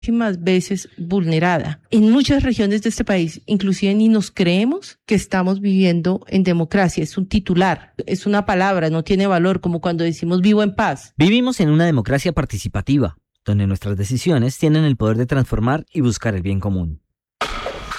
muchísimas veces vulnerada. En muchas regiones de este país, inclusive ni nos creemos que estamos viviendo en democracia. Es un titular, es una palabra, no tiene valor, como cuando decimos vivo en paz. Vivimos en una democracia participativa, donde nuestras decisiones tienen el poder de transformar y buscar el bien común.